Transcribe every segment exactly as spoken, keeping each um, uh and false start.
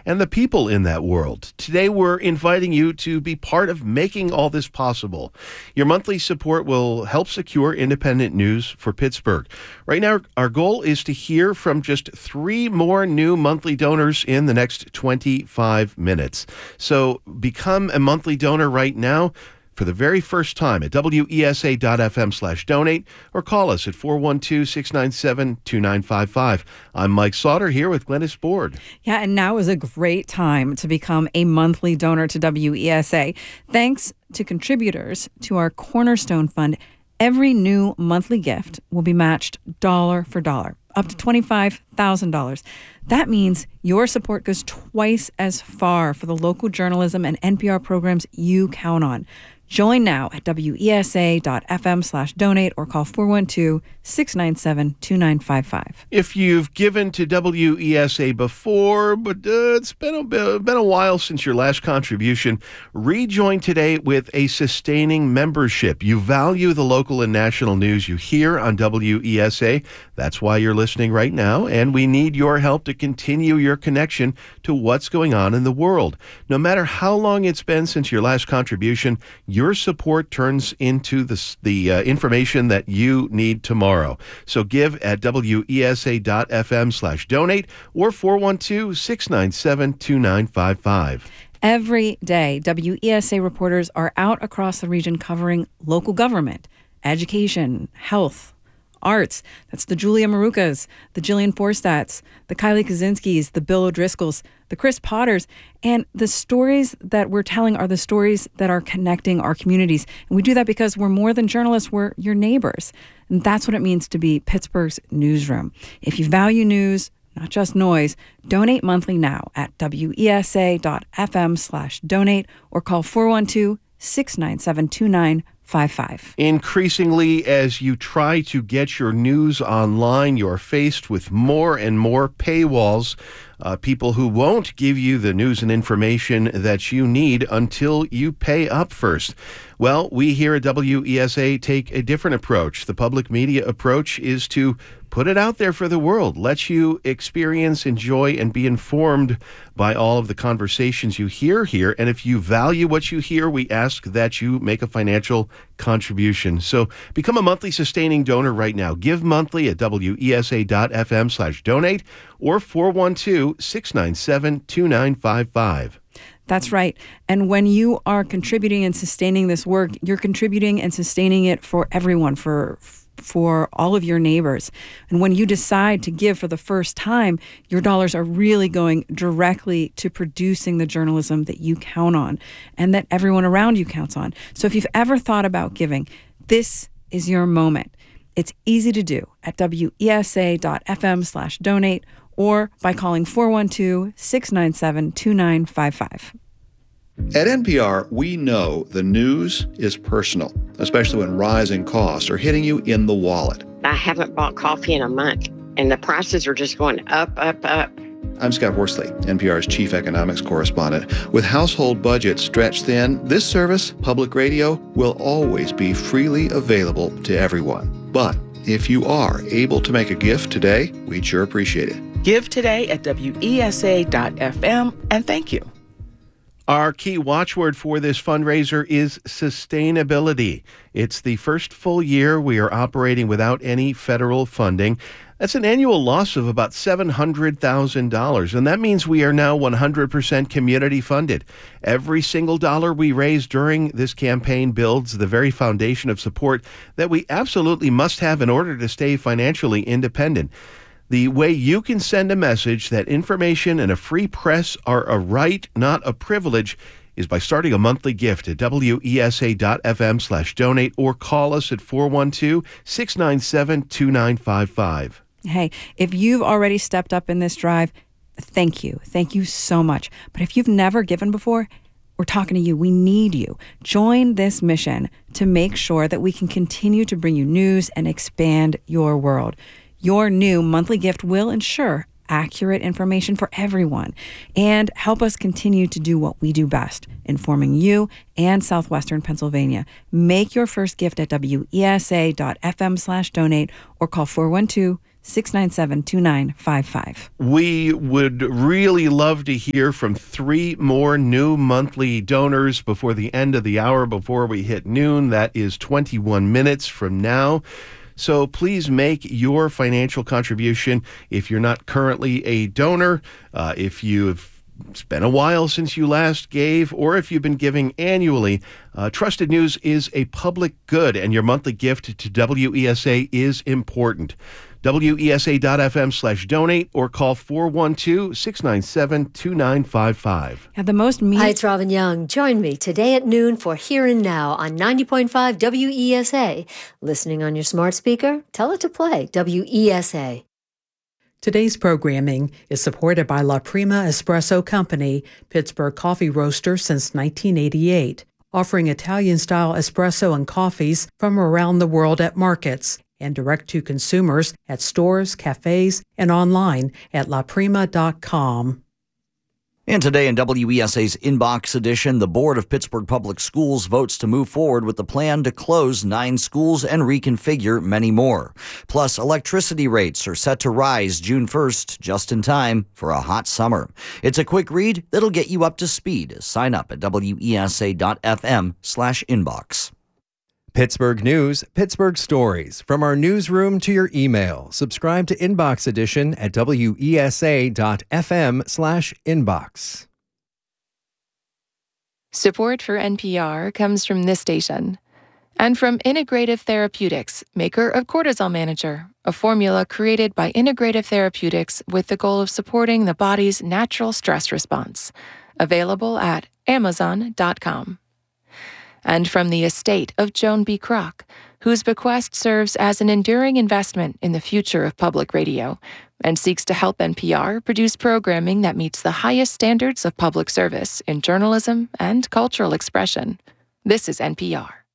and the people in that world. Today, we're inviting you to be part of making all this possible. Your monthly support will help secure independent news for Pittsburgh. Right now, our goal is to hear from just three more new monthly donors in the next twenty-five minutes. So become a monthly donor right now for the very first time at W E S A dot F M slash donate or call us at four one two, six nine seven, two nine five five. I'm Mike Sauter here with Glennis Board. Yeah, and now is a great time to become a monthly donor to W E S A. Thanks to contributors to our Cornerstone Fund, every new monthly gift will be matched dollar for dollar, up to twenty-five thousand dollars. That means your support goes twice as far for the local journalism and N P R programs you count on. Join now at W E S A dot F M slash donate or call four one two, six nine seven, two nine five five. If you've given to W E S A before, but uh, it's been a, been a while since your last contribution, rejoin today with a sustaining membership. You value the local and national news you hear on W E S A. That's why you're listening right now, and we need your help to continue your connection to what's going on in the world. No matter how long it's been since your last contribution, your support turns into the, the uh, information that you need tomorrow. So give at W E S A dot F M slash donate or four one two, six nine seven, two nine five five. Every day, W E S A reporters are out across the region covering local government, education, health, arts. That's the Julia Marukas, the Jillian Forstats, the Kylie Kaczynskis, the Bill O'Driscolls, the Chris Potters. And the stories that we're telling are the stories that are connecting our communities. And we do that because we're more than journalists, we're your neighbors. And that's what it means to be Pittsburgh's newsroom. If you value news, not just noise, donate monthly now at W E S A dot F M slash donate or call four one two, six nine seven, two nine five five. Increasingly, as you try to get your news online, you're faced with more and more paywalls, uh, people who won't give you the news and information that you need until you pay up first. Well, we here at W E S A take a different approach. The public media approach is to put it out there for the world, let you experience, enjoy, and be informed by all of the conversations you hear here. And if you value what you hear, we ask that you make a financial contribution. So become a monthly sustaining donor right now. Give monthly at W E S A dot F M slash donate or four one two, six nine seven, two nine five five. That's right. And when you are contributing and sustaining this work, you're contributing and sustaining it for everyone, for for all of your neighbors. And when you decide to give for the first time, your dollars are really going directly to producing the journalism that you count on and that everyone around you counts on. So if you've ever thought about giving, this is your moment. It's easy to do at W E S A dot F M slash donate or by calling four one two, six nine seven, two nine five five. At N P R, we know the news is personal, especially when rising costs are hitting you in the wallet. I haven't bought coffee in a month, and the prices are just going up, up, up. I'm Scott Horsley, N P R's chief economics correspondent. With household budgets stretched thin, this service, public radio, will always be freely available to everyone. But if you are able to make a gift today, we'd sure appreciate it. Give today at W E S A dot F M, and thank you. Our key watchword for this fundraiser is sustainability. It's the first full year we are operating without any federal funding. That's an annual loss of about seven hundred thousand dollars, and that means we are now one hundred percent community funded. Every single dollar we raise during this campaign builds the very foundation of support that we absolutely must have in order to stay financially independent. The way you can send a message that information and a free press are a right, not a privilege, is by starting a monthly gift at W E S A dot F M slash donate or call us at four one two, six nine seven, two nine five five. Hey, if you've already stepped up in this drive, thank you. Thank you so much. But if you've never given before, we're talking to you. We need you. Join this mission to make sure that we can continue to bring you news and expand your world. Your new monthly gift will ensure accurate information for everyone and help us continue to do what we do best, informing you and Southwestern Pennsylvania. Make your first gift at W E S A dot F M slash donate or call four one two, six nine seven, two nine five five. We would really love to hear from three more new monthly donors before the end of the hour, before we hit noon. That is twenty-one minutes from now. So please make your financial contribution if you're not currently a donor, uh, if you've it's been a while since you last gave, or if you've been giving annually. Uh, Trusted News is a public good, and your monthly gift to W E S A is important. W E S A dot F M slash donate or call four one two, six nine seven, two nine five five. Yeah, the most me- Hi, it's Robin Young. Join me today at noon for Here and Now on ninety point five W E S A. Listening on your smart speaker? Tell it to play W E S A. Today's programming is supported by La Prima Espresso Company, Pittsburgh coffee roaster since nineteen eighty-eight, offering Italian-style espresso and coffees from around the world at markets and direct to consumers at stores, cafes, and online at la prima dot com. And today in W E S A's Inbox Edition, the Board of Pittsburgh Public Schools votes to move forward with the plan to close nine schools and reconfigure many more. Plus, electricity rates are set to rise June first, just in time for a hot summer. It's a quick read that'll get you up to speed. Sign up at W E S A dot F M slash inbox. Pittsburgh News, Pittsburgh Stories. From our newsroom to your email. Subscribe to Inbox Edition at W E S A dot F M slash inbox. Support for N P R comes from this station and from Integrative Therapeutics, maker of Cortisol Manager, a formula created by Integrative Therapeutics with the goal of supporting the body's natural stress response. Available at amazon dot com. And from the estate of Joan B. Kroc, whose bequest serves as an enduring investment in the future of public radio and seeks to help N P R produce programming that meets the highest standards of public service in journalism and cultural expression. This is N P R.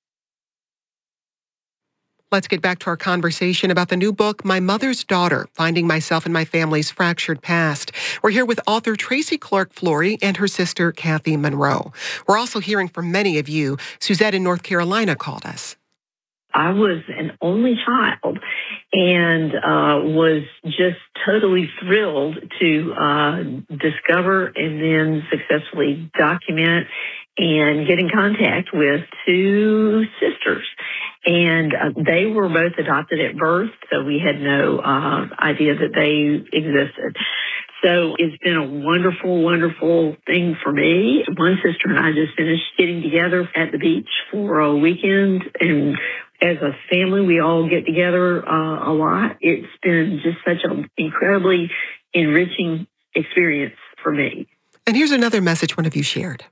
Let's get back to our conversation about the new book, My Mother's Daughter, Finding Myself and My Family's Fractured Past. We're here with author Tracy Clark Flory and her sister, Kathy Monroe. We're also hearing from many of you. Suzette in North Carolina called us. I was an only child and uh, was just totally thrilled to uh, discover and then successfully document and get in contact with two sisters. And uh, they were both adopted at birth, so we had no uh, idea that they existed. So it's been a wonderful, wonderful thing for me. One sister and I just finished getting together at the beach for a weekend, and as a family, we all get together uh, a lot. It's been just such an incredibly enriching experience for me. And here's another message one of you shared.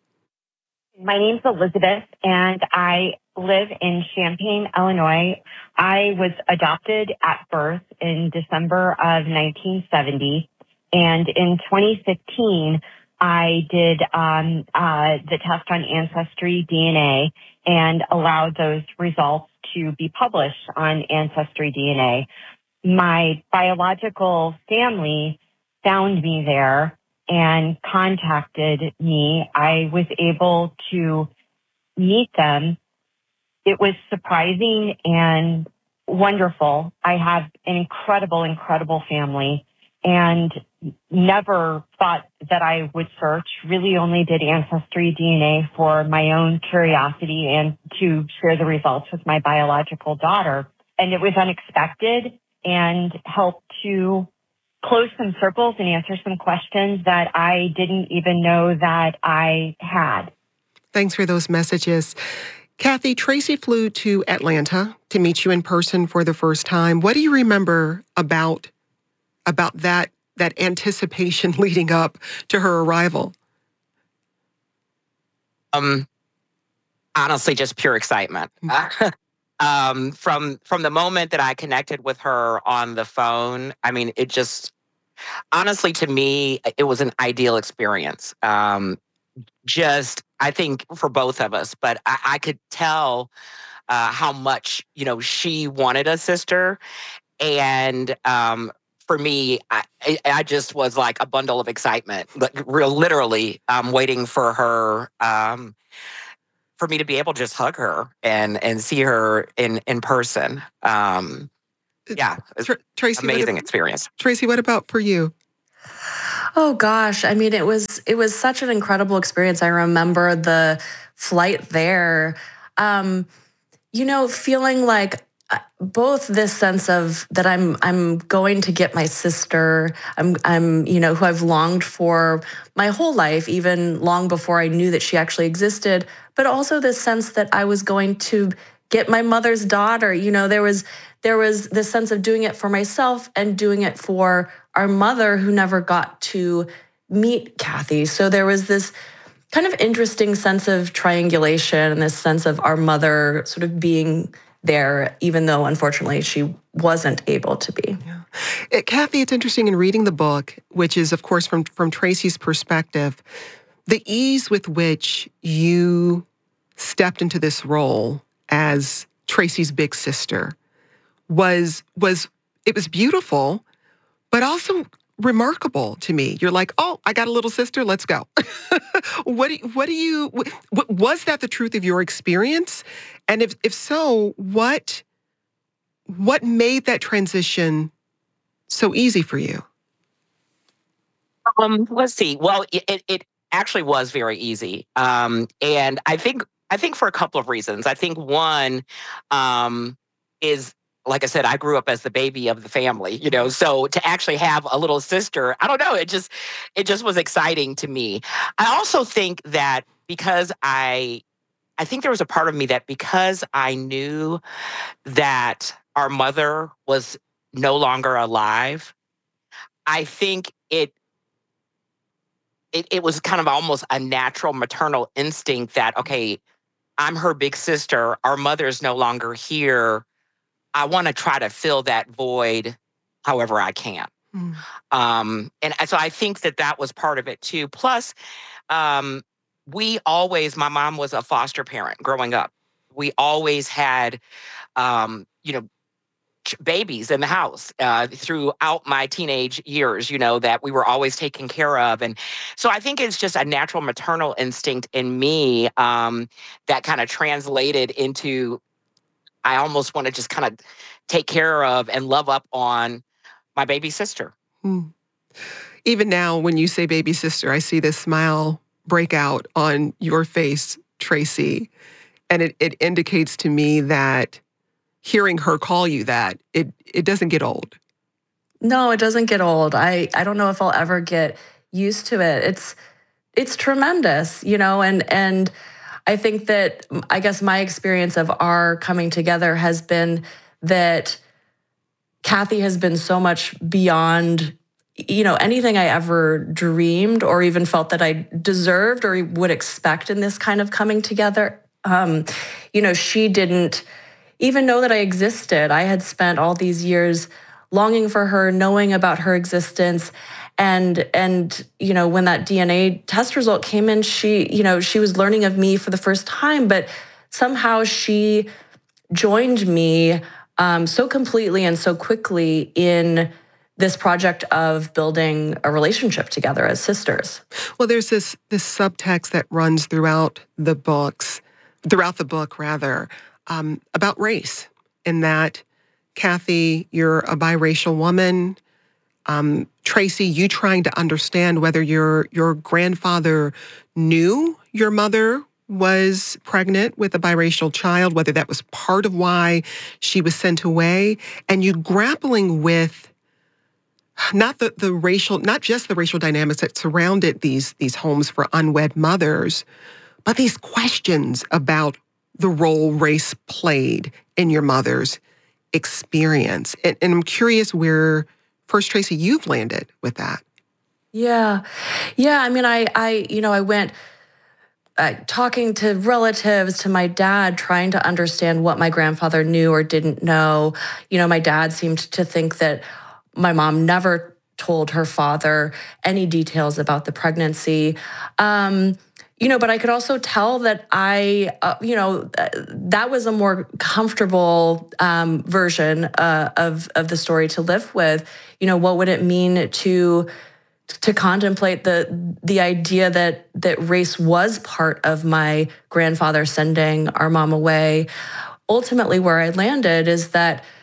My name's Elizabeth, and I live in Champaign, Illinois. I was adopted at birth in December of nineteen seventy, and in twenty fifteen, I did um, uh, the test on Ancestry D N A and allowed those results to be published on Ancestry D N A. My biological family found me there and contacted me. I was able to meet them. It was surprising and wonderful. I have an incredible, incredible family and never thought that I would search, really only did Ancestry D N A for my own curiosity and to share the results with my biological daughter. And it was unexpected and helped to close some circles and answer some questions that I didn't even know that I had. Thanks for those messages. Kathy, Tracy flew to Atlanta to meet you in person for the first time. What do you remember about, about that, that anticipation leading up to her arrival? Um, honestly, just pure excitement. Um, from from the moment that I connected with her on the phone, I mean, it just, honestly, to me, it was an ideal experience. Um, just, I think, for both of us, but I, I could tell uh, how much, you know, she wanted a sister. And um, for me, I, I just was like a bundle of excitement, like real literally um, waiting for her um for me to be able to just hug her and, and see her in, in person. Um, yeah, it's Tr- Tracy, amazing what, experience. Tracy, what about for you? Oh gosh, I mean, it was it was such an incredible experience. I remember the flight there. Um, you know, feeling like both this sense of that I'm I'm going to get my sister. I'm I'm you know who I've longed for my whole life, even long before I knew that she actually existed. But also this sense that I was going to get my mother's daughter. You know, there was there was this sense of doing it for myself and doing it for our mother, who never got to meet Kathy. So there was this kind of interesting sense of triangulation and this sense of our mother sort of being there, even though unfortunately she wasn't able to be. Yeah. It, Kathy, it's interesting in reading the book, which is, of course, from, from Tracy's perspective, the ease with which you stepped into this role as Tracy's big sister was, was it was beautiful, but also remarkable to me. You're like, oh, I got a little sister, let's go. what, do, what do you, what, was that the truth of your experience? And if, if so, what, what made that transition so easy for you? Um, let's see. Well, it, it, it actually was very easy. Um, and I think, I think for a couple of reasons. I think one um, is, like I said, I grew up as the baby of the family, you know, so to actually have a little sister, I don't know, it just, it just was exciting to me. I also think that because I, I think there was a part of me that because I knew that our mother was no longer alive, I think it, it, it was kind of almost a natural maternal instinct that, okay, I'm her big sister, our mother's no longer here. I want to try to fill that void however I can. Mm. Um, and so I think that that was part of it too. Plus, um, we always, my mom was a foster parent growing up. We always had, um, you know, babies in the house uh, throughout my teenage years, you know, that we were always taken care of. And so I think it's just a natural maternal instinct in me um, that kind of translated into I almost want to just kind of take care of and love up on my baby sister. Hmm. Even now, when you say baby sister, I see this smile break out on your face, Tracy. And it, it indicates to me that hearing her call you that, it, it doesn't get old. No, it doesn't get old. I, I don't know if I'll ever get used to it. It's it's tremendous, you know, and and I think that, I guess my experience of our coming together has been that Kathy has been so much beyond, you know, anything I ever dreamed or even felt that I deserved or would expect in this kind of coming together. Um, you know, she didn't even know that I existed. I had spent all these years longing for her, knowing about her existence. And, and, you know, when that D N A test result came in, she, you know, she was learning of me for the first time, but somehow she joined me um, so completely and so quickly in this project of building a relationship together as sisters. Well, there's this, this subtext that runs throughout the books, throughout the book rather, um, about race, in that, Kathy, you're a biracial woman. Um, Tracy, you trying to understand whether your your grandfather knew your mother was pregnant with a biracial child, whether that was part of why she was sent away, and you grappling with not the, the racial, not just the racial dynamics that surrounded these, these homes for unwed mothers, but these questions about the role race played in your mother's experience. And, and I'm curious where, first, Tracy, you've landed with that. Yeah. Yeah. I mean, I, I, you know, I went uh, talking to relatives, to my dad, trying to understand what my grandfather knew or didn't know. You know, my dad seemed to think that my mom never told her father any details about the pregnancy. Um, You know, but I could also tell that I, uh, you know, uh, that was a more comfortable um, version uh, of of the story to live with. You know, what would it mean to to contemplate the the idea that that race was part of my grandfather sending our mom away? Ultimately, where I landed is that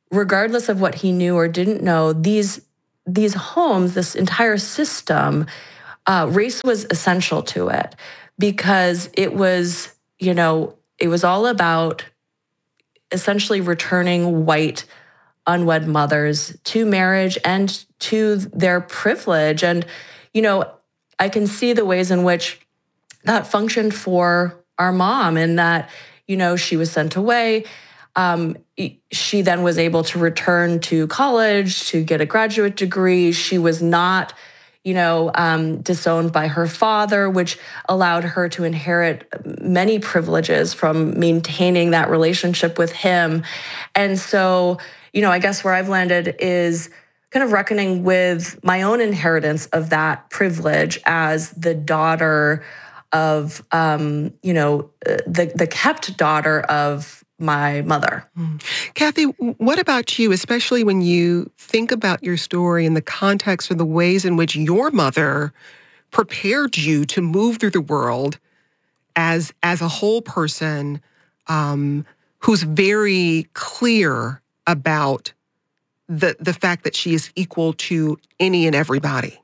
regardless of what he knew or didn't know, these these homes, this entire system, uh, race was essential to it because it was, you know, it was all about essentially returning white unwed mothers to marriage and to their privilege. And, you know, I can see the ways in which that functioned for our mom in that, you know, she was sent away. Um, she then was able to return to college to get a graduate degree. She was not, you know, um, disowned by her father, which allowed her to inherit many privileges from maintaining that relationship with him. And so, you know, I guess where I've landed is kind of reckoning with my own inheritance of that privilege as the daughter of, um, you know, the the kept daughter of my mother. Mm. Kathy, what about you, especially when you think about your story in the context of the ways in which your mother prepared you to move through the world as, as a whole person um, who's very clear about the, the fact that she is equal to any and everybody?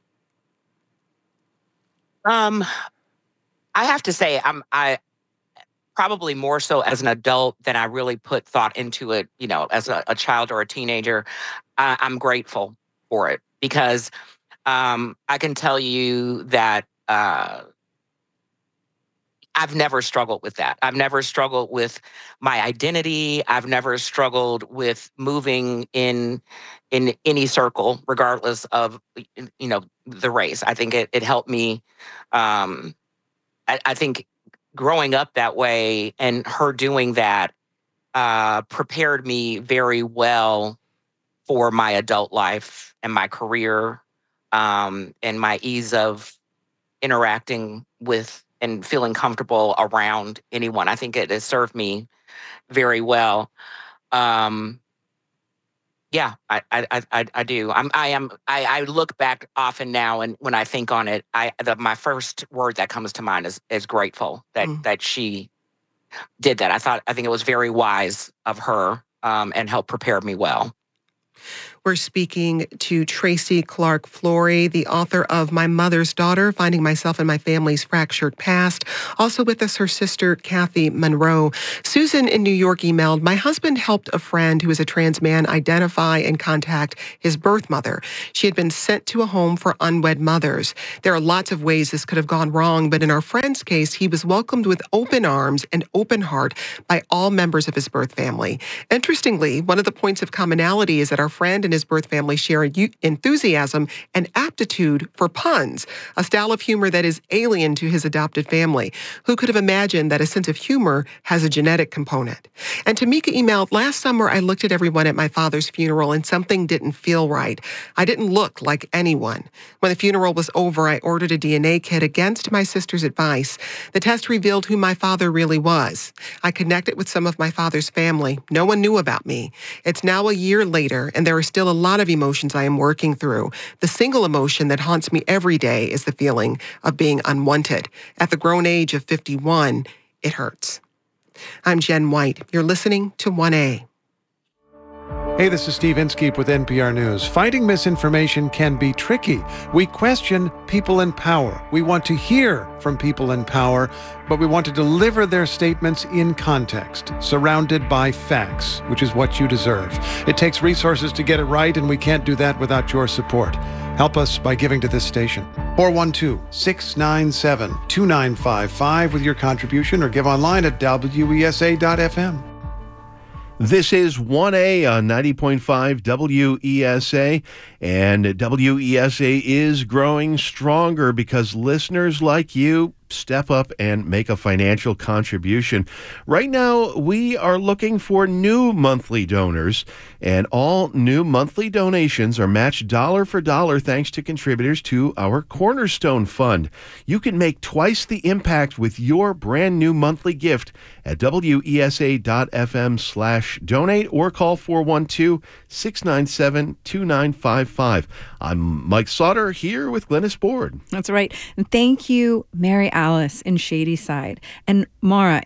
Um, I have to say, I'm I. probably more so as an adult than I really put thought into it, you know, as a, a child or a teenager. I, I'm grateful for it because um, I can tell you that uh, I've never struggled with that. I've never struggled with my identity. I've never struggled with moving in in any circle, regardless of, you know, the race. I think it, it helped me. Um, I, I think growing up that way and her doing that uh, prepared me very well for my adult life and my career um, and my ease of interacting with and feeling comfortable around anyone. I think it has served me very well. Um, yeah, I, I, I, I do. I'm, I am. I, I look back often now, and when I think on it, I, the, my first word that comes to mind is, is grateful that mm. that she did that. I thought, I think it was very wise of her, um, and helped prepare me well. We're speaking to Tracy Clark Flory, the author of My Mother's Daughter, Finding Myself and My Family's Fractured Past. Also with us, her sister, Kathy Monroe. Susan in New York emailed, my husband helped a friend who is a trans man identify and contact his birth mother. She had been sent to a home for unwed mothers. There are lots of ways this could have gone wrong, but in our friend's case, he was welcomed with open arms and open heart by all members of his birth family. Interestingly, one of the points of commonality is that our friend and his birth family share enthusiasm and aptitude for puns, a style of humor that is alien to his adopted family. Who could have imagined that a sense of humor has a genetic component? And Tamika emailed, last summer I looked at everyone at my father's funeral and something didn't feel right. I didn't look like anyone. When the funeral was over, I ordered a D N A kit against my sister's advice. The test revealed who my father really was. I connected with some of my father's family. No one knew about me. It's now a year later, and there are still a lot of emotions I am working through. The single emotion that haunts me every day is the feeling of being unwanted. At the grown age of fifty-one, it hurts. I'm Jen White. You're listening to one A. Hey, this is Steve Inskeep with N P R News. Fighting misinformation can be tricky. We question people in power. We want to hear from people in power, but we want to deliver their statements in context, surrounded by facts, which is what you deserve. It takes resources to get it right, and we can't do that without your support. Help us by giving to this station. four one two, six nine seven, two nine five five with your contribution, or give online at W E S A dot F M. This is one A on ninety point five W E S A, and W E S A is growing stronger because listeners like you step up and make a financial contribution. Right now, we are looking for new monthly donors, and all new monthly donations are matched dollar for dollar thanks to contributors to our Cornerstone Fund. You can make twice the impact with your brand new monthly gift at W E S A dot F M slash donate or call four one two, six nine seven, two nine five five. I'm Mike Sauter here with Glynis Board. That's right. And thank you, Mary Alice in Shadyside, and Mara in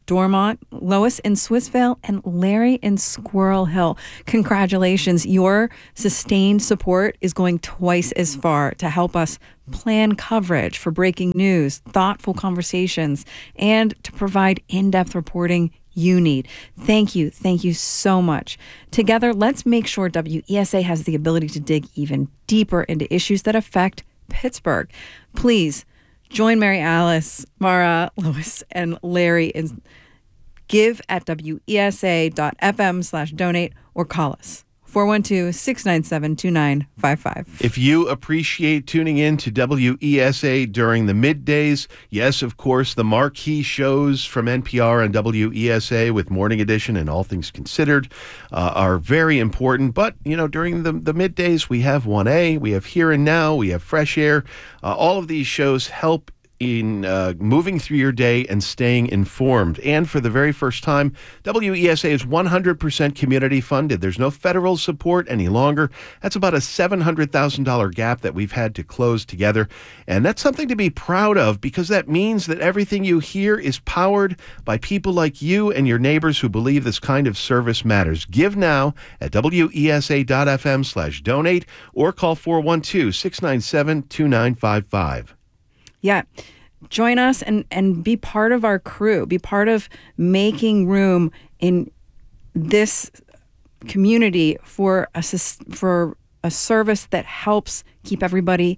Dormont, Lois in Swissvale, and Larry in Squirrel Hill. Congratulations. Your sustained support is going twice as far to help us plan coverage for breaking news, thoughtful conversations, and to provide in-depth reporting you need. Thank you. Thank you so much. Together, let's make sure W E S A has the ability to dig even deeper into issues that affect Pittsburgh. Please join Mary Alice, Mara, Lois, and Larry in give at W E S A dot F M slash donate or call us. four one two, six nine seven, two nine five five. If you appreciate tuning in to W E S A during the middays, yes, of course, the marquee shows from N P R and W E S A with Morning Edition and All Things Considered uh, are very important. But, you know, during the, the middays, we have one A, we have Here and Now, we have Fresh Air. Uh, all of these shows help in uh, moving through your day and staying informed. And for the very first time, W E S A is one hundred percent community funded. There's no federal support any longer. That's about a seven hundred thousand dollars gap that we've had to close together. And that's something to be proud of, because that means that everything you hear is powered by people like you and your neighbors who believe this kind of service matters. Give now at W E S A dot F M slash donate or call four one two, six nine seven, two nine five five. Yeah. Join us and, and be part of our crew. Be part of making room in this community for a, for a service that helps keep everybody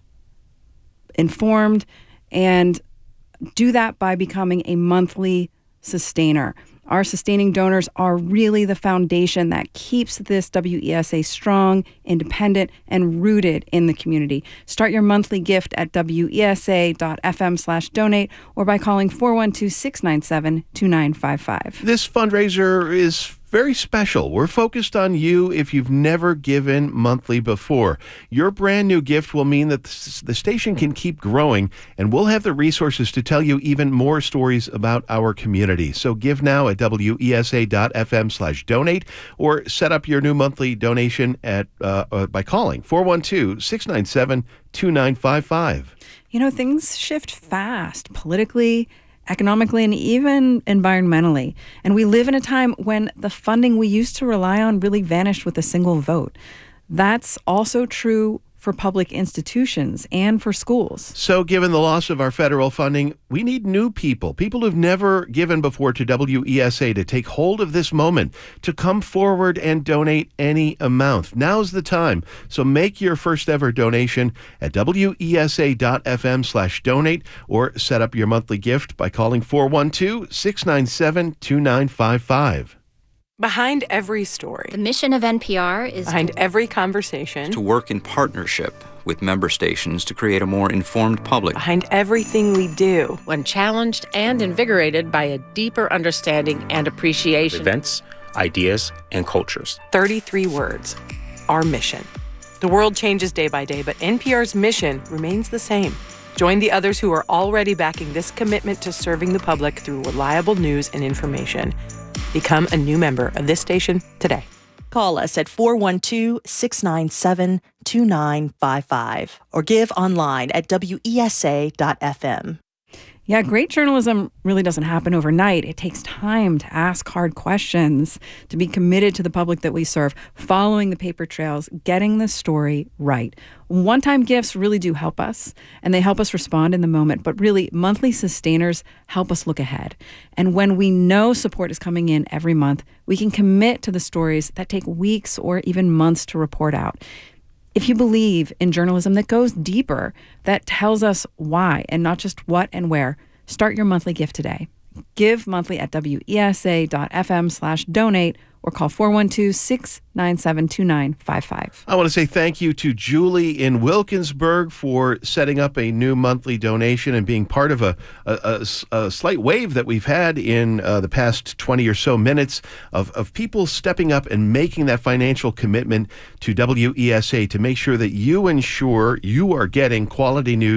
informed, and do that by becoming a monthly sustainer. Our sustaining donors are really the foundation that keeps this W E S A strong, independent, and rooted in the community. Start your monthly gift at W E S A dot F M slash donate or by calling four one two, six nine seven, two nine five five. This fundraiser is very special. We're focused on you if you've never given monthly before. Your brand new gift will mean that the station can keep growing, and we'll have the resources to tell you even more stories about our community. So give now at W E S A dot F M slash donate or set up your new monthly donation at uh, uh, by calling four one two, six nine seven, two nine five five. You know, things shift fast politically, economically, and even environmentally. And we live in a time when the funding we used to rely on really vanished with a single vote. That's also true for public institutions and for schools. So given the loss of our federal funding, we need new people, people who've never given before to W E S A, to take hold of this moment, to come forward and donate any amount. Now's the time. So make your first ever donation at W E S A dot F M slash donate or set up your monthly gift by calling four one two, six nine seven, two nine five five. Behind every story, the mission of N P R is behind to, every conversation, to work in partnership with member stations to create a more informed public. Behind everything we do, when challenged and invigorated by a deeper understanding and appreciation. Events, ideas, and cultures. thirty-three words. Our mission. The world changes day by day, but N P R's mission remains the same. Join the others who are already backing this commitment to serving the public through reliable news and information. Become a new member of this station today. Call us at four one two, six nine seven, two nine five five or give online at W E S A dot F M. Yeah, great journalism really doesn't happen overnight. It takes time to ask hard questions, to be committed to the public that we serve, following the paper trails, getting the story right. One-time gifts really do help us, and they help us respond in the moment, but really, monthly sustainers help us look ahead. And when we know support is coming in every month, we can commit to the stories that take weeks or even months to report out. If you believe in journalism that goes deeper, that tells us why and not just what and where, start your monthly gift today. Give monthly at W E S A dot F M slash donate or call four one two, six nine seven, two nine five five. I want to say thank you to Julie in Wilkinsburg for setting up a new monthly donation and being part of a, a, a, a slight wave that we've had in uh, the past twenty or so minutes of, of people stepping up and making that financial commitment to W E S A to make sure that you ensure you are getting quality news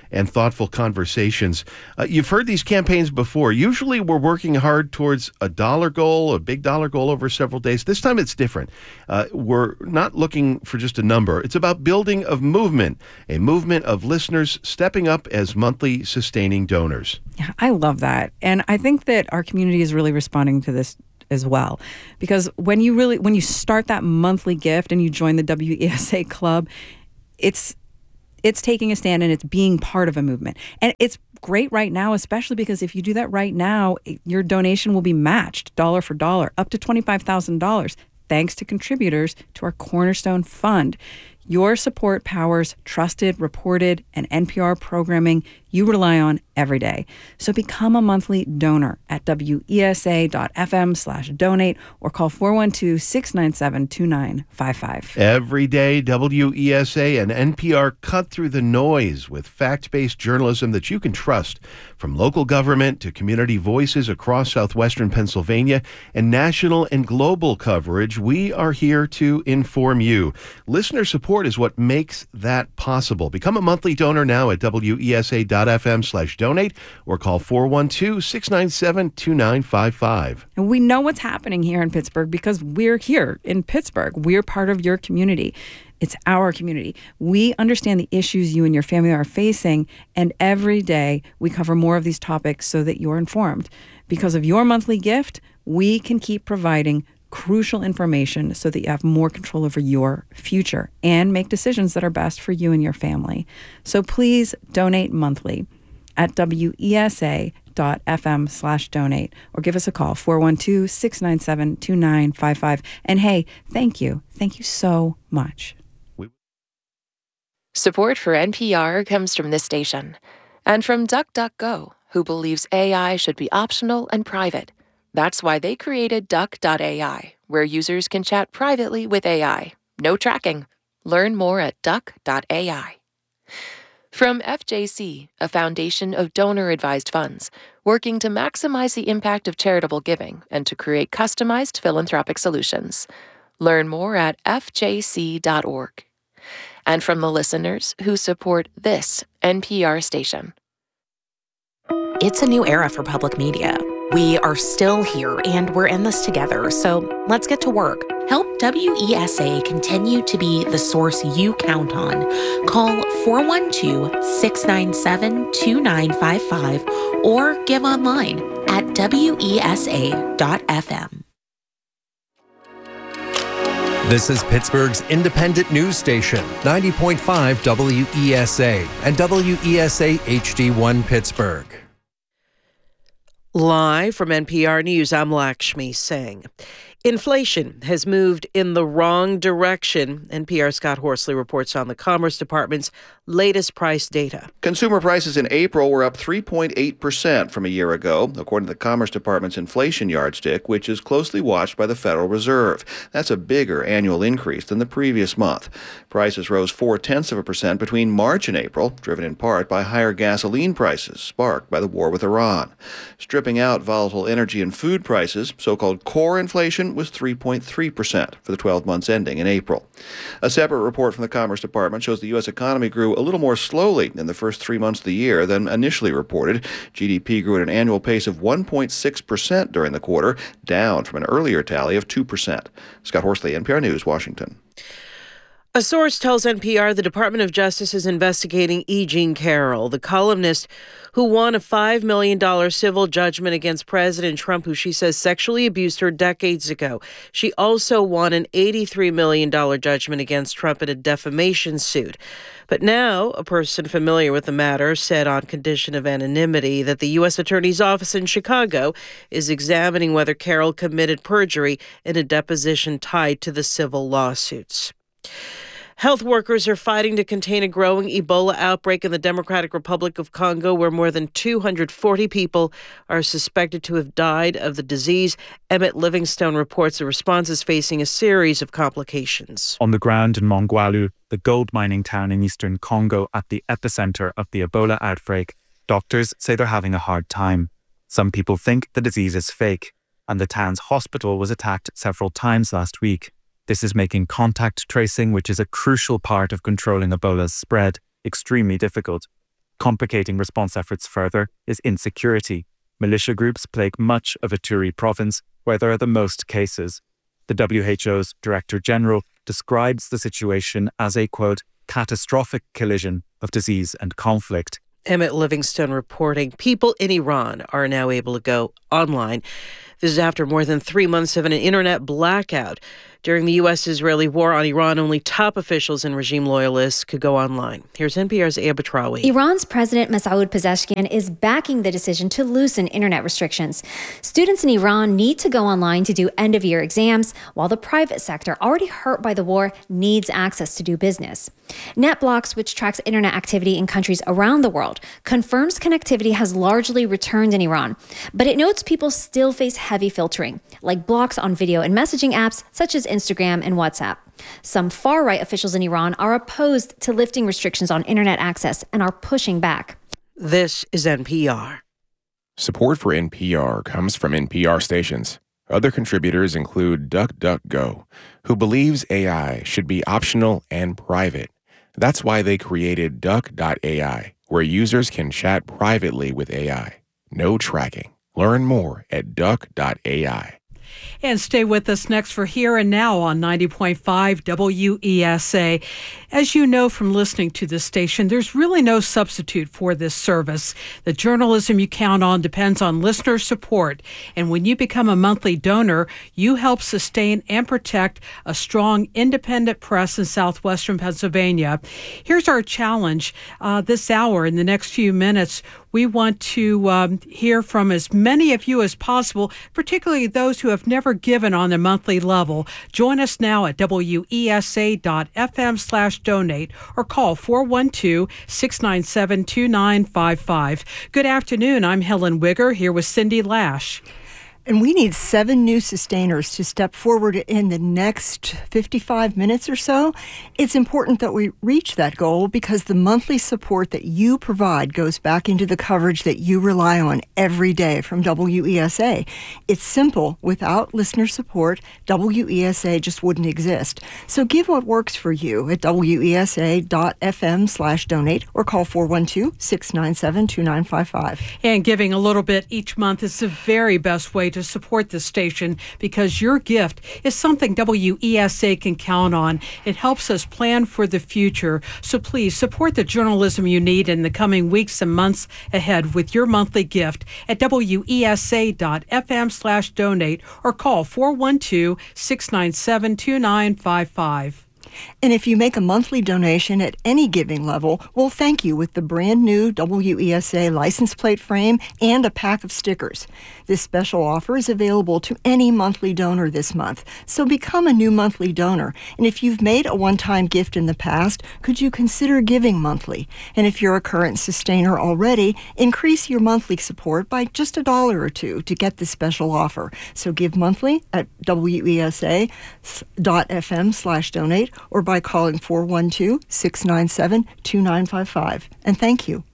and thoughtful conversations. Uh, you've heard these campaigns before. Usually we're working hard towards a dollar goal, a big dollar goal over several days. This time it's different. Uh, we're not looking for just a number. It's about building a movement, a movement of listeners stepping up as monthly sustaining donors. Yeah, I love that. And I think that our community is really responding to this as well. Because when you really, when you start that monthly gift and you join the W E S A Club, it's it's taking a stand and it's being part of a movement. And it's great right now, especially because if you do that right now, your donation will be matched dollar for dollar, up to twenty-five thousand dollars, thanks to contributors to our Cornerstone Fund. Your support powers trusted, reported, and N P R programming you rely on every day. So become a monthly donor at W E S A dot F M slash donate or call four one two, six nine seven, two nine five five. Every day, W E S A and N P R cut through the noise with fact-based journalism that you can trust. From local government to community voices across southwestern Pennsylvania and national and global coverage, we are here to inform you. Listener support is what makes that possible. Become a monthly donor now at W E S A dot F M slash donate or call four one two, six nine seven, two nine five five. And we know what's happening here in Pittsburgh because we're here in Pittsburgh. We're part of your community. It's our community. We understand the issues you and your family are facing, and every day we cover more of these topics so that you're informed. Because of your monthly gift, we can keep providing crucial information so that you have more control over your future and make decisions that are best for you and your family. So please donate monthly at W E S A dot F M slash donate or give us a call, four one two, six nine seven, two nine five five. And hey, thank you. Thank you so much. Support for N P R comes from this station and from DuckDuckGo, who believes A I should be optional and private. That's why they created Duck dot A I, where users can chat privately with A I. No tracking. Learn more at Duck dot A I. From F J C, a foundation of donor-advised funds, working to maximize the impact of charitable giving and to create customized philanthropic solutions. Learn more at F J C dot org. And from the listeners who support this N P R station. It's a new era for public media. We are still here, and we're in this together, so let's get to work. Help W E S A continue to be the source you count on. Call four one two, six nine seven, two nine five five or give online at W E S A dot F M. This is Pittsburgh's independent news station, ninety point five W E S A and W E S A H D one Pittsburgh. Live from N P R News, I'm Lakshmi Singh. Inflation has moved in the wrong direction. N P R's Scott Horsley reports on the Commerce Department's latest price data. Consumer prices in April were up three point eight percent from a year ago, according to the Commerce Department's inflation yardstick, which is closely watched by the Federal Reserve. That's a bigger annual increase than the previous month. Prices rose four-tenths of a percent between March and April, driven in part by higher gasoline prices, sparked by the war with Iran. Stripping out volatile energy and food prices, so-called core inflation was three point three percent for the twelve months ending in April. A separate report from the Commerce Department shows the U S economy grew a little more slowly in the first three months of the year than initially reported. G D P grew at an annual pace of one point six percent during the quarter, down from an earlier tally of two percent. Scott Horsley, N P R News, Washington. A source tells N P R the Department of Justice is investigating E. Jean Carroll, the columnist who won a five million dollars civil judgment against President Trump, who she says sexually abused her decades ago. She also won an eighty-three million dollars judgment against Trump in a defamation suit. But now, a person familiar with the matter said on condition of anonymity that the U S Attorney's Office in Chicago is examining whether Carroll committed perjury in a deposition tied to the civil lawsuits. Health workers are fighting to contain a growing Ebola outbreak in the Democratic Republic of Congo, where more than two hundred forty people are suspected to have died of the disease. Emmett Livingstone reports the response is facing a series of complications. On the ground in Mongwalu, the gold mining town in eastern Congo at the epicenter of the Ebola outbreak, doctors say they're having a hard time. Some people think the disease is fake, and the town's hospital was attacked several times last week. This is making contact tracing, which is a crucial part of controlling Ebola's spread, extremely difficult. Complicating response efforts further is insecurity. Militia groups plague much of Ituri province, where there are the most cases. The W H O's Director General describes the situation as a, quote, catastrophic collision of disease and conflict. Emmett Livingstone reporting people in Iran are now able to go online. This is after more than three months of an internet blackout. During the U S-Israeli war on Iran, only top officials and regime loyalists could go online. Here's N P R's Aya Batrawi. Iran's President Masoud Pezeshkian is backing the decision to loosen internet restrictions. Students in Iran need to go online to do end-of-year exams, while the private sector, already hurt by the war, needs access to do business. NetBlocks, which tracks internet activity in countries around the world, confirms connectivity has largely returned in Iran, but it notes people still face heavy filtering, like blocks on video and messaging apps such as Instagram and WhatsApp. Some far-right officials in Iran are opposed to lifting restrictions on internet access and are pushing back. This is N P R. Support for N P R comes from N P R stations. Other contributors include DuckDuckGo, who believes A I should be optional and private. That's why they created Duck dot A I, where users can chat privately with A I. No tracking. Learn more at Duck dot A I. And stay with us next for Here and Now on ninety point five W E S A. As you know from listening to this station, there's really no substitute for this service. The journalism you count on depends on listener support. And when you become a monthly donor, you help sustain and protect a strong independent press in southwestern Pennsylvania. Here's our challenge uh, this hour. In the next few minutes, we want to um, hear from as many of you as possible, particularly those who have never given on the monthly level. Join us now at W E S A dot F M slash donate or call four one two, six nine seven, two nine five five. Good afternoon. I'm Helen Wigger here with Cindy Lash. And we need seven new sustainers to step forward in the next fifty-five minutes or so. It's important that we reach that goal because the monthly support that you provide goes back into the coverage that you rely on every day from W E S A. It's simple. Without listener support, W E S A just wouldn't exist. So give what works for you at W E S A dot F M slash donate or call four one two, six nine seven, two nine five five. And giving a little bit each month is the very best way to to support this station because your gift is something W E S A can count on. It helps us plan for the future. So please support the journalism you need in the coming weeks and months ahead with your monthly gift at W E S A dot F M slash donate or call four one two, six nine seven, two nine five five. And if you make a monthly donation at any giving level, we'll thank you with the brand new W E S A license plate frame and a pack of stickers. This special offer is available to any monthly donor this month, so become a new monthly donor. And if you've made a one-time gift in the past, could you consider giving monthly? And if you're a current sustainer already, increase your monthly support by just a dollar or two to get this special offer. So give monthly at W E S A dot F M slash donate or by calling four one two, six nine seven, two nine five five. And thank you.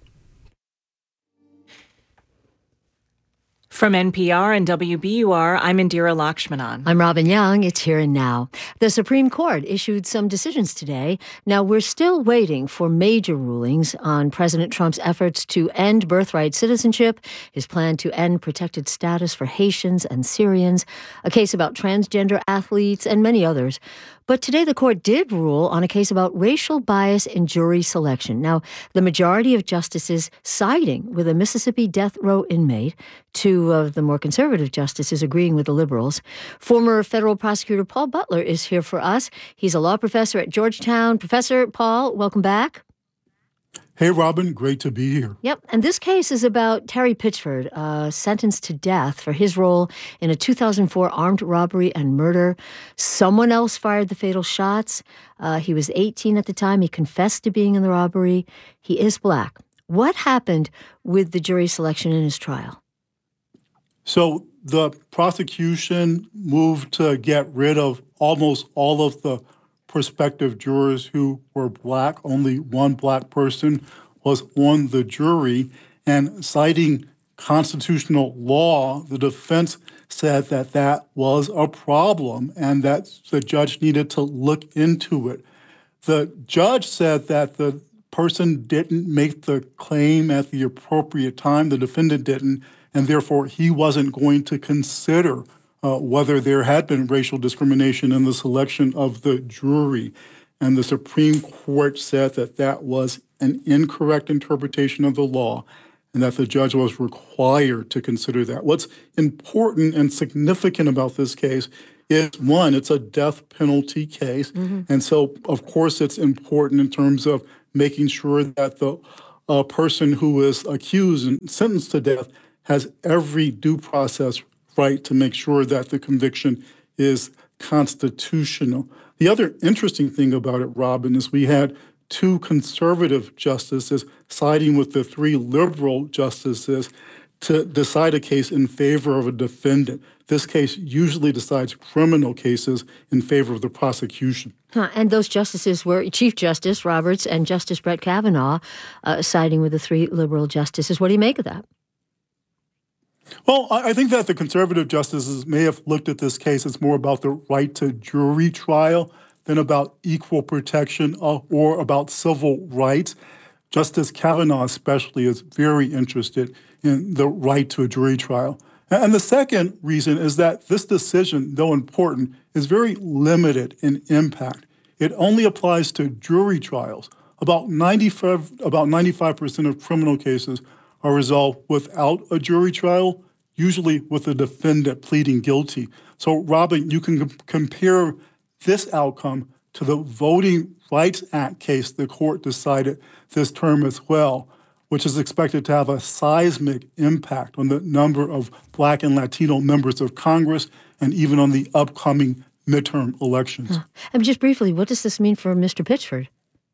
From N P R and W B U R, I'm Indira Lakshmanan. I'm Robin Young. It's Here and Now. The Supreme Court issued some decisions today. Now, we're still waiting for major rulings on President Trump's efforts to end birthright citizenship, his plan to end protected status for Haitians and Syrians, a case about transgender athletes, and many others. But today the court did rule on a case about racial bias in jury selection. Now, the majority of justices siding with a Mississippi death row inmate, two of the more conservative justices agreeing with the liberals. Former federal prosecutor Paul Butler is here for us. He's a law professor at Georgetown. Professor Paul, welcome back. Hey, Robin, great to be here. Yep, and this case is about Terry Pitchford, uh, sentenced to death for his role in a two thousand four armed robbery and murder. Someone else fired the fatal shots. Uh, he was eighteen at the time. He confessed to being in the robbery. He is black. What happened with the jury selection in his trial? So the prosecution moved to get rid of almost all of the prospective jurors who were black. Only one black person was on the jury. And citing constitutional law, the defense said that that was a problem and that the judge needed to look into it. The judge said that the person didn't make the claim at the appropriate time, the defendant didn't, and therefore he wasn't going to consider uh, whether there had been racial discrimination in the selection of the jury. And the Supreme Court said that that was an incorrect interpretation of the law and that the judge was required to consider that. What's important and significant about this case is, one, it's a death penalty case. Mm-hmm. And so, of course, it's important in terms of making sure that the uh, person who is accused and sentenced to death has every due process right to make sure that the conviction is constitutional. The other interesting thing about it, Robin, is we had two conservative justices siding with the three liberal justices to decide a case in favor of a defendant. This case usually decides criminal cases in favor of the prosecution. Huh. And those justices were Chief Justice Roberts and Justice Brett Kavanaugh uh, siding with the three liberal justices. What do you make of that? Well, I think that the conservative justices may have looked at this case as more about the right to jury trial than about equal protection uh, or about civil rights. Justice Kavanaugh especially is very interested in the right to a jury trial. And the second reason is that this decision, though important, is very limited in impact. It only applies to jury trials. About ninety-five, about ninety-five percent of criminal cases are resolved without a jury trial, usually with the defendant pleading guilty. So, Robin, you can com- compare this outcome to the Voting Rights Act case the court decided this term as well, which is expected to have a seismic impact on the number of Black and Latino members of Congress and even on the upcoming midterm elections. Huh. And just briefly, what does this mean for Mister Pitchford?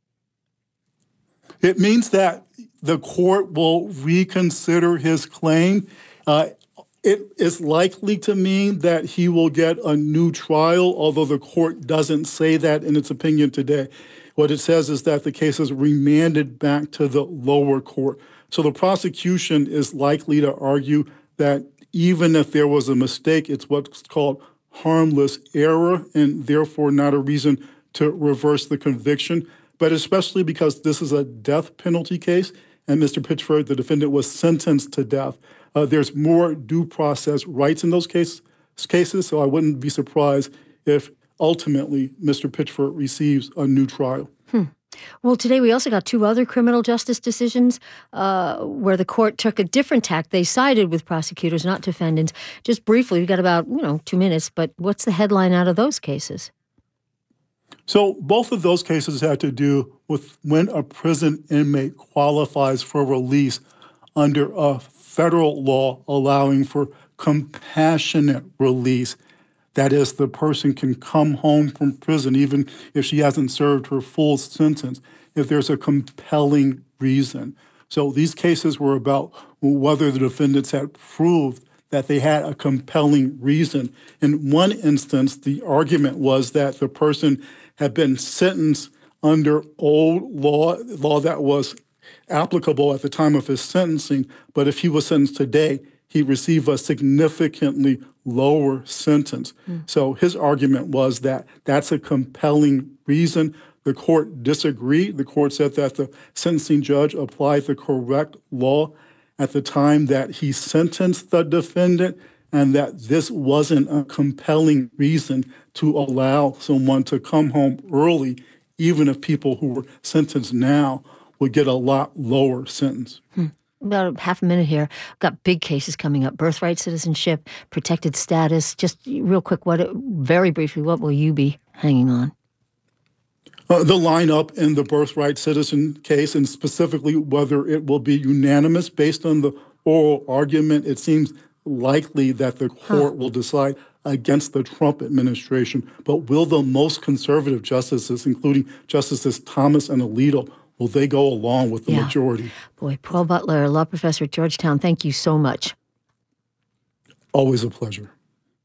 It means that the court will reconsider his claim. Uh, it is likely to mean that he will get a new trial, although the court doesn't say that in its opinion today. What it says is that the case is remanded back to the lower court. So the prosecution is likely to argue that even if there was a mistake, it's what's called harmless error and therefore not a reason to reverse the conviction. But especially because this is a death penalty case and Mister Pitchford, the defendant, was sentenced to death, uh, there's more due process rights in those case, cases. So I wouldn't be surprised if ultimately Mister Pitchford receives a new trial. Hmm. Well, today we also got two other criminal justice decisions uh, where the court took a different tack. They sided with prosecutors, not defendants. Just briefly, we've got about, you know, two minutes, but what's the headline out of those cases? So both of those cases had to do with when a prison inmate qualifies for release under a federal law allowing for compassionate release. That is, the person can come home from prison even if she hasn't served her full sentence, if there's a compelling reason. So these cases were about whether the defendants had proved that they had a compelling reason. In one instance, the argument was that the person had been sentenced under old law, law that was applicable at the time of his sentencing, but if he was sentenced today, he'd receive a significantly lower sentence. Mm. So his argument was that that's a compelling reason. The court disagreed. The court said that the sentencing judge applied the correct law at the time that he sentenced the defendant, and that this wasn't a compelling reason to allow someone to come home early, even if people who were sentenced now would get a lot lower sentence. Hmm. About half a minute here. Got big cases coming up. Birthright citizenship, protected status. Just real quick, what? very briefly, what will you be hanging on? Uh, the lineup in the birthright citizen case, and specifically whether it will be unanimous based on the oral argument. It seems likely that the court huh. will decide against the Trump administration. But will the most conservative justices, including Justices Thomas and Alito, will they go along with the yeah. majority? Boy, Paul Butler, law professor at Georgetown, thank you so much. Always a pleasure.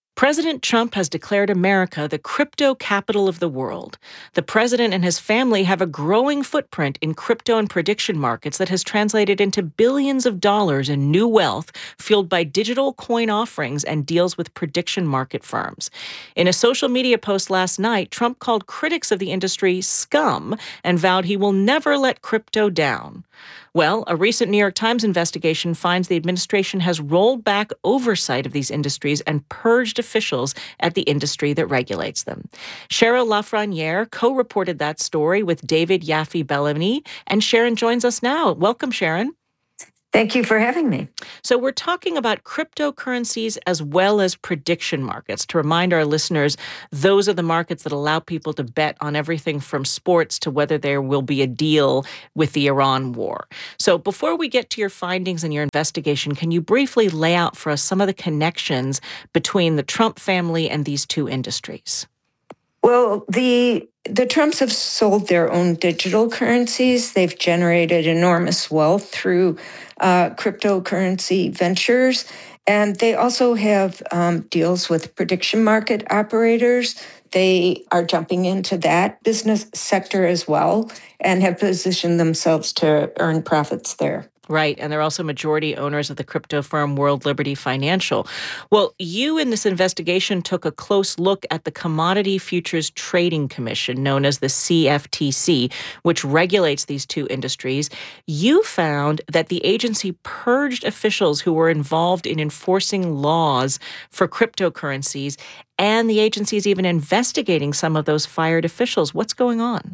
President Trump has declared America the crypto capital of the world. The president and his family have a growing footprint in crypto and prediction markets that has translated into billions of dollars in new wealth fueled by digital coin offerings and deals with prediction market firms. In a social media post last night, Trump called critics of the industry scum and vowed he will never let crypto down. Well, a recent New York Times investigation finds the administration has rolled back oversight of these industries and purged officials at the industry that regulates them. Cheryl Lafreniere co-reported that story with David Yaffe-Bellamy, and Sharon joins us now. Welcome, Sharon. Thank you for having me. So we're talking about cryptocurrencies as well as prediction markets. To remind our listeners, those are the markets that allow people to bet on everything from sports to whether there will be a deal with the Iran war. So before we get to your findings and your investigation, can you briefly lay out for us some of the connections between the Trump family and these two industries? Well, the the Trumps have sold their own digital currencies. They've generated enormous wealth through uh, cryptocurrency ventures. And they also have um, deals with prediction market operators. They are jumping into that business sector as well and have positioned themselves to earn profits there. Right, and they're also majority owners of the crypto firm World Liberty Financial. Well, you in this investigation took a close look at the Commodity Futures Trading Commission, known as the C F T C, which regulates these two industries. You found that the agency purged officials who were involved in enforcing laws for cryptocurrencies, and the agency is even investigating some of those fired officials. What's going on?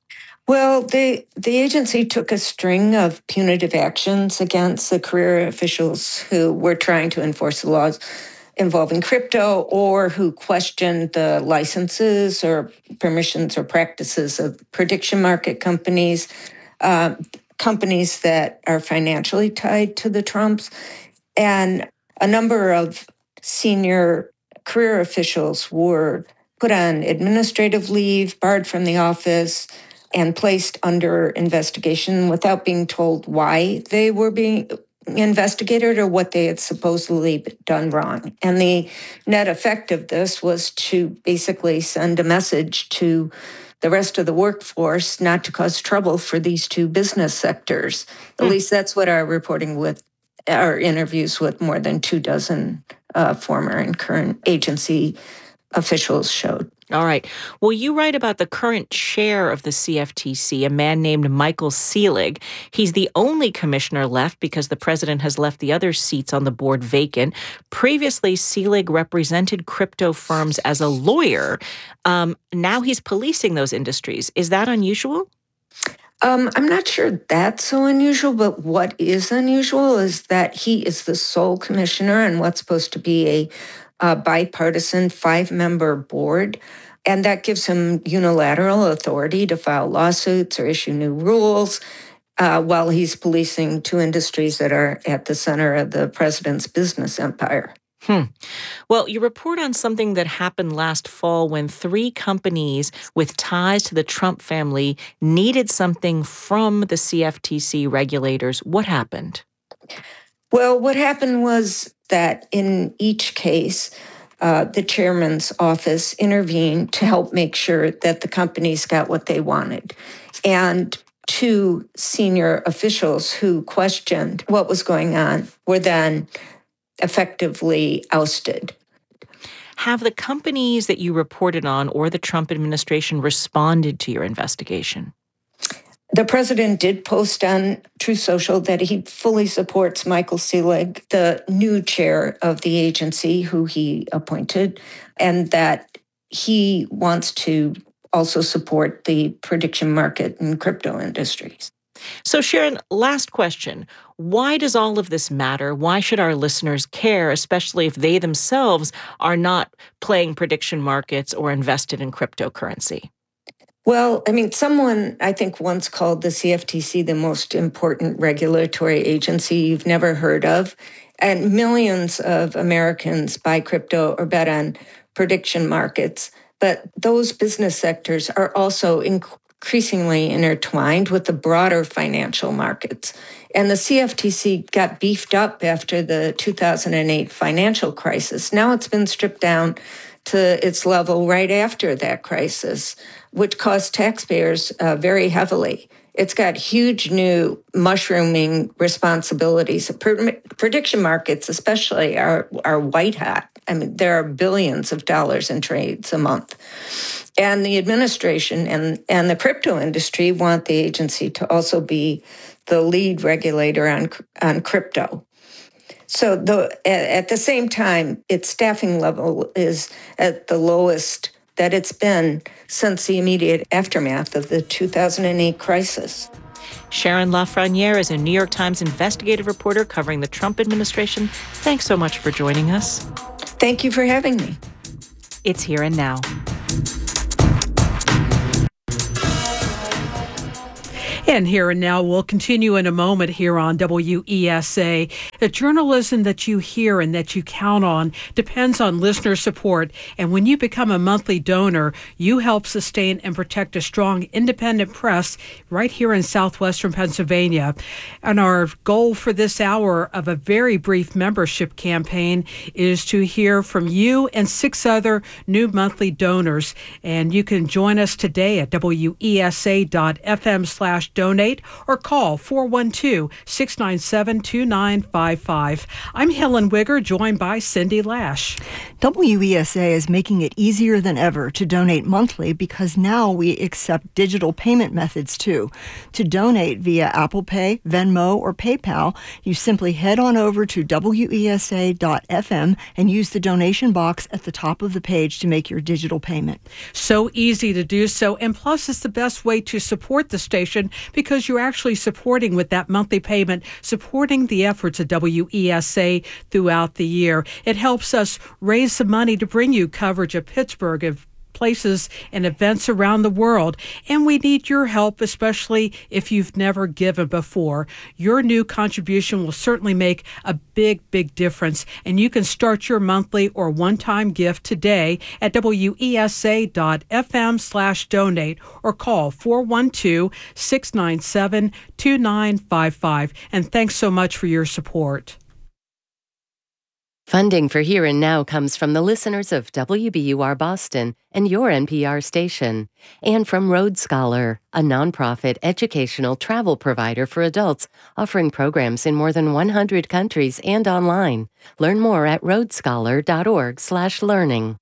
Well, the, the agency took a string of punitive actions against the career officials who were trying to enforce the laws involving crypto or who questioned the licenses or permissions or practices of prediction market companies, uh, companies that are financially tied to the Trumps. And a number of senior career officials were put on administrative leave, barred from the office, and placed under investigation without being told why they were being investigated or what they had supposedly done wrong. And the net effect of this was to basically send a message to the rest of the workforce not to cause trouble for these two business sectors. At mm. least that's what our reporting with our interviews with more than two dozen uh, former and current agency officials showed. All right. Well, you write about the current chair of the C F T C, a man named Michael Selig. He's the only commissioner left because the president has left the other seats on the board vacant. Previously, Selig represented crypto firms as a lawyer. Um, now he's policing those industries. Is that unusual? Um, I'm not sure that's so unusual, but what is unusual is that he is the sole commissioner on what's supposed to be a a bipartisan five-member board, and that gives him unilateral authority to file lawsuits or issue new rules uh, while he's policing two industries that are at the center of the president's business empire. Hmm. Well, you report on something that happened last fall when three companies with ties to the Trump family needed something from the C F T C regulators. What happened? Well, what happened was that in each case, uh, the chairman's office intervened to help make sure that the companies got what they wanted. And two senior officials who questioned what was going on were then effectively ousted. Have the companies that you reported on or the Trump administration responded to your investigation? The president did post on Truth Social that he fully supports Michael Selig, the new chair of the agency who he appointed, and that he wants to also support the prediction market and crypto industries. So, Sharon, last question. Why does all of this matter? Why should our listeners care, especially if they themselves are not playing prediction markets or invested in cryptocurrency? Well, I mean, someone I think once called the C F T C the most important regulatory agency you've never heard of. And millions of Americans buy crypto or bet on prediction markets. But those business sectors are also inc- increasingly intertwined with the broader financial markets. And the C F T C got beefed up after the two thousand eight financial crisis. Now it's been stripped down to its level right after that crisis, which cost taxpayers uh, very heavily. It's got huge new mushrooming responsibilities. Prediction markets, especially, are, are white hot. I mean, there are billions of dollars in trades a month. And the administration and, and the crypto industry want the agency to also be the lead regulator on, on crypto. So the, at the same time, its staffing level is at the lowest that it's been since the immediate aftermath of the two thousand eight crisis. Sharon LaFreniere is a New York Times investigative reporter covering the Trump administration. Thanks so much for joining us. Thank you for having me. It's Here and Now. And Here and Now will continue in a moment here on W E S A. The journalism that you hear and that you count on depends on listener support. And when you become a monthly donor, you help sustain and protect a strong independent press right here in southwestern Pennsylvania. And our goal for this hour of a very brief membership campaign is to hear from you and six other new monthly donors. And you can join us today at W E S A dot F M slash donate or call four one two, six nine seven, two nine five five. I'm Helen Wigger, joined by Cindy Lash. W E S A is making it easier than ever to donate monthly because now we accept digital payment methods too. To donate via Apple Pay, Venmo, or PayPal, you simply head on over to W E S A dot F M and use the donation box at the top of the page to make your digital payment. So easy to do so, and plus it's the best way to support the station because you're actually supporting with that monthly payment, supporting the efforts of W E S A throughout the year. It helps us raise some money to bring you coverage of Pittsburgh, of places and events around the world. And we need your help, especially if you've never given before. Your new contribution will certainly make a big, big difference. And you can start your monthly or one-time gift today at W E S A dot F M slash donate or call four one two, six nine seven, two nine five five. And thanks so much for your support. Funding for Here and Now comes from the listeners of W B U R Boston and your N P R station, and from Road Scholar, a nonprofit educational travel provider for adults offering programs in more than one hundred countries and online. Learn more at roadscholar dot org slash learning.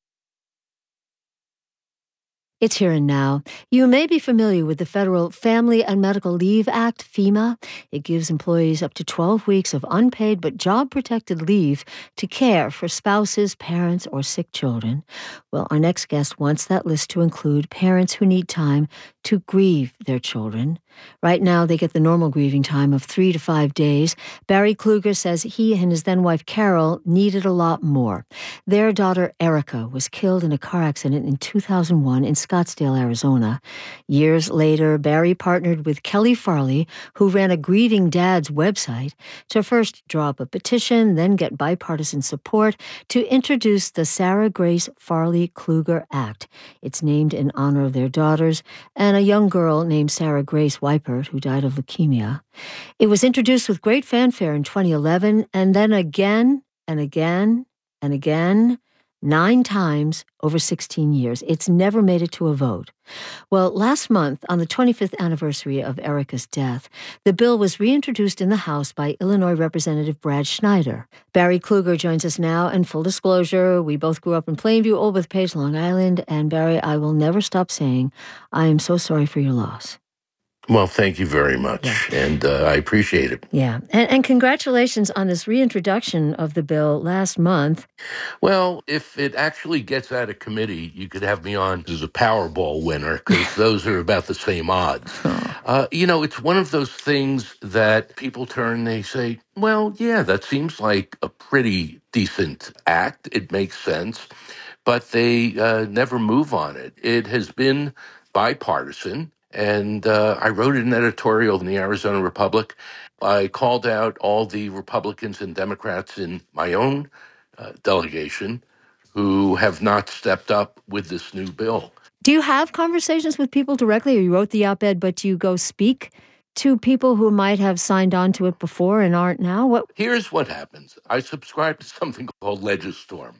It's Here and Now. You may be familiar with the Federal Family and Medical Leave Act, FEMA. It gives employees up to twelve weeks of unpaid but job-protected leave to care for spouses, parents, or sick children. Well, our next guest wants that list to include parents who need time to grieve their children. Right now, they get the normal grieving time of three to five days. Barry Kluger says he and his then-wife Carol needed a lot more. Their daughter Erica was killed in a car accident in two thousand one in Scottsdale, Arizona. Years later, Barry partnered with Kelly Farley, who ran a Grieving Dads website, to first draw up a petition, then get bipartisan support to introduce the Sarah Grace Farley Kluger Act. It's named in honor of their daughters and a young girl named Sarah Grace Weipert, who died of leukemia. It was introduced with great fanfare in twenty eleven, and then again and again and again, nine times over sixteen years. It's never made it to a vote. Well, last month, on the twenty-fifth anniversary of Erica's death, the bill was reintroduced in the House by Illinois Representative Brad Schneider. Barry Kluger joins us now, and full disclosure, we both grew up in Plainview, Old Bethpage, Long Island, and Barry, I will never stop saying, I am so sorry for your loss. Well, thank you very much, yeah. and uh, I appreciate it. Yeah, and, and congratulations on this reintroduction of the bill last month. Well, if it actually gets out of committee, you could have me on as a Powerball winner, because those are about the same odds. Uh, you know, it's one of those things that people turn, they say, well, yeah, that seems like a pretty decent act. It makes sense, but they uh, never move on it. It has been bipartisan. And uh, I wrote an editorial in the Arizona Republic. I called out all the Republicans and Democrats in my own uh, delegation who have not stepped up with this new bill. Do you have conversations with people directly, or you wrote the op-ed, but do you go speak to people who might have signed on to it before and aren't now? What? Here's what happens. I subscribe to something called Legistorm.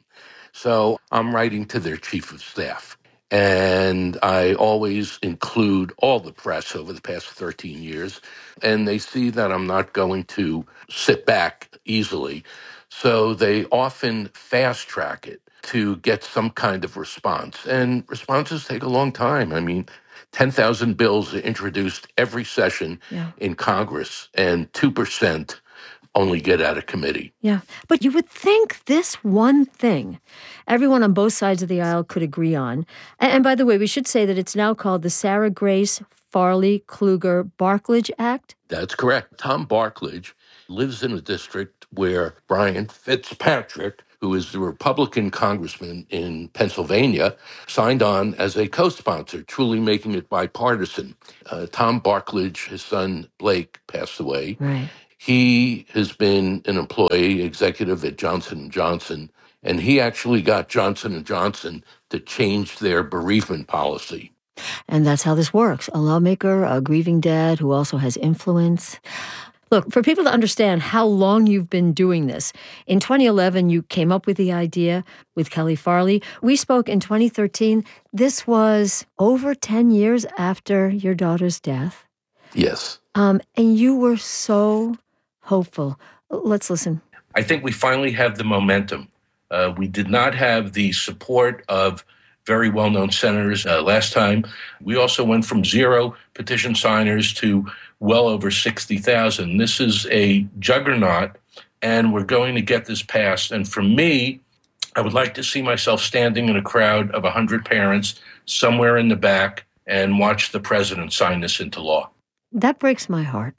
So I'm writing to their chief of staff. And I always include all the press over the past thirteen years. And they see that I'm not going to sit back easily. So they often fast track it to get some kind of response. And responses take a long time. I mean, ten thousand bills are introduced every session Yeah. in Congress, and two percent only get out of committee. Yeah. But you would think this one thing everyone on both sides of the aisle could agree on. And, and by the way, we should say that it's now called the Sarah Grace Farley Kluger Barklage Act. That's correct. Tom Barklage lives in a district where Brian Fitzpatrick, who is the Republican congressman in Pennsylvania, signed on as a co-sponsor, truly making it bipartisan. Uh, Tom Barklage, his son Blake, passed away. Right. He has been an employee executive at Johnson and Johnson, and he actually got Johnson and Johnson to change their bereavement policy. And that's how this works. A lawmaker, a grieving dad who also has influence. Look, for people to understand how long you've been doing this, in twenty eleven, you came up with the idea with Kelly Farley. We spoke in twenty thirteen. This was over ten years after your daughter's death. Yes. Um, and you were so hopeful. Let's listen. I think we finally have the momentum. Uh, we did not have the support of very well-known senators uh, last time. We also went from zero petition signers to well over sixty thousand. This is a juggernaut, and we're going to get this passed. And for me, I would like to see myself standing in a crowd of one hundred parents somewhere in the back and watch the president sign this into law. That breaks my heart.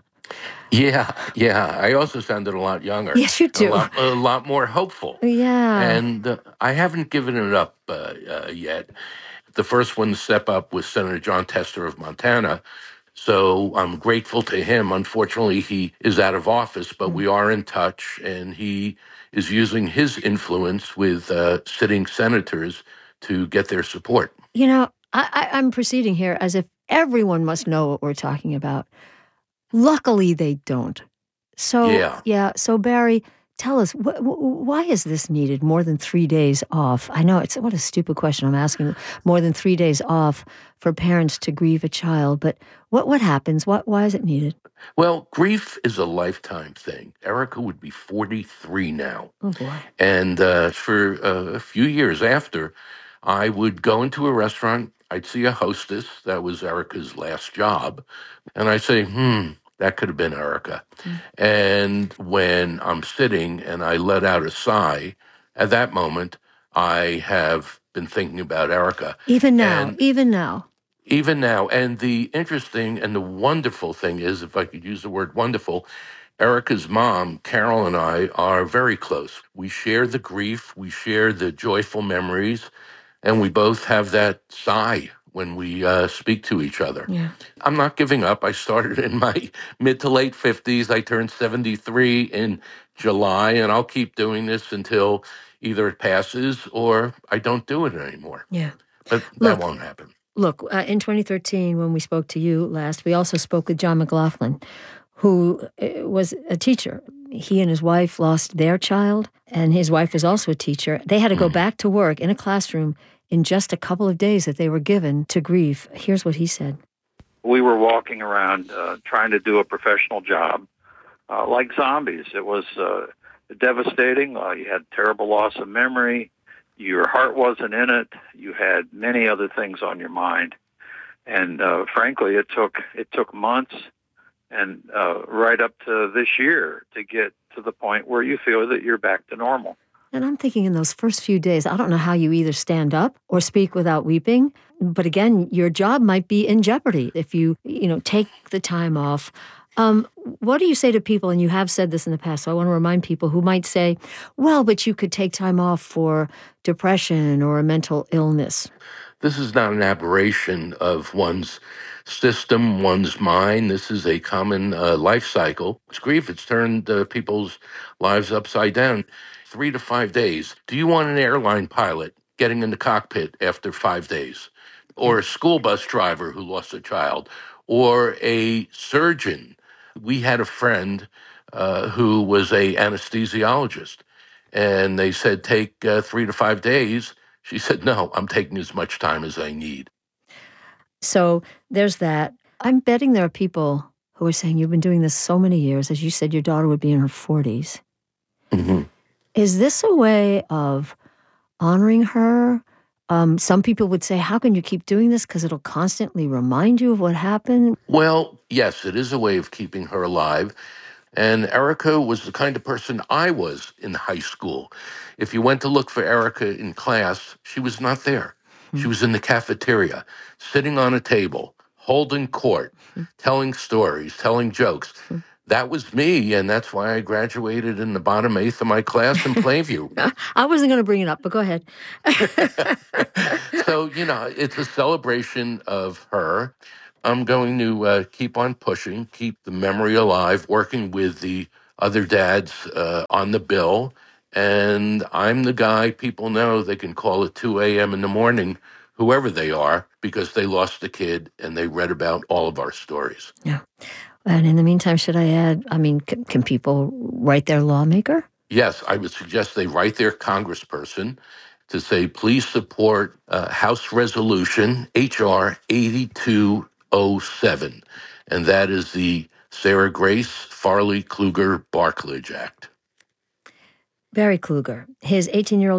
Yeah, yeah. I also sounded a lot younger. Yes, you do. A lot, a lot more hopeful. Yeah. And uh, I haven't given it up uh, uh, yet. The first one to step up was Senator John Tester of Montana. So I'm grateful to him. Unfortunately, he is out of office, but we are in touch, and he is using his influence with uh, sitting senators to get their support. You know, I, I, I'm proceeding here as if everyone must know what we're talking about. Luckily, they don't. So, Yeah. yeah. So, Barry, tell us, wh- wh- why is this needed, more than three days off? I know, it's what a stupid question I'm asking. More than three days off for parents to grieve a child. But what, what happens? What, why is it needed? Well, grief is a lifetime thing. Erica would be forty-three now. Oh, boy. And uh, for uh, a few years after, I would go into a restaurant. I'd see a hostess. That was Erica's last job. And I'd say, hmm, that could have been Erica. And when I'm sitting and I let out a sigh, at that moment, I have been thinking about Erica. Even now, And even now. even now. And the interesting and the wonderful thing is, if I could use the word wonderful, Erica's mom, Carol, and I are very close. We share the grief, we share the joyful memories, and we both have that sigh when we uh, speak to each other. Yeah. I'm not giving up. I started in my mid to late fifties. I turned seventy-three in July, and I'll keep doing this until either it passes or I don't do it anymore. Yeah. But that Look, won't happen. Look, uh, in twenty thirteen, when we spoke to you last, we also spoke with John McLaughlin, who uh, was a teacher. He and his wife lost their child, and his wife was also a teacher. They had to go back to work in a classroom in just a couple of days that they were given to grieve. Here's what he said. We were walking around uh, trying to do a professional job uh, like zombies. It was uh, devastating. Uh, you had terrible loss of memory. Your heart wasn't in it. You had many other things on your mind. And uh, frankly, it took it took months and uh, right up to this year to get to the point where you feel that you're back to normal. And I'm thinking in those first few days, I don't know how you either stand up or speak without weeping. But again, your job might be in jeopardy if you, you know, take the time off. Um, what do you say to people, and you have said this in the past, so I want to remind people who might say, well, but you could take time off for depression or a mental illness. This is not an aberration of one's system, one's mind. This is a common uh, life cycle. It's grief. It's turned uh, people's lives upside down. Three to five days. Do you want an airline pilot getting in the cockpit after five days? or a school bus driver who lost a child, or a surgeon. We had a friend uh, who was a anesthesiologist, and they said, take uh, three to five days. She said, no, I'm taking as much time as I need. So there's that. I'm betting there are people who are saying, you've been doing this so many years. As you said, your daughter would be in her forties. Mm-hmm. Is this a way of honoring her? Um, some people would say, how can you keep doing this? Because it'll constantly remind you of what happened. Well, yes, it is a way of keeping her alive. And Erica was the kind of person I was in high school. If you went to look for Erica in class, she was not there. She was in the cafeteria, sitting on a table, holding court, telling stories, telling jokes. That was me, and that's why I graduated in the bottom eighth of my class in Plainview. I wasn't going to bring it up, but go ahead. So, you know, it's a celebration of her. I'm going to uh, keep on pushing, keep the memory alive, working with the other dads uh, on the bill. And I'm the guy people know they can call at two a.m. in the morning, whoever they are, because they lost a kid and they read about all of our stories. Yeah. And in the meantime, should I add, I mean, can, can people write their lawmaker? Yes, I would suggest they write their congressperson to say, please support uh, House Resolution H R eighty-two oh seven. And that is the Sarah Grace Farley Kluger Bartledge Act. Barry Kluger, his eighteen-year-old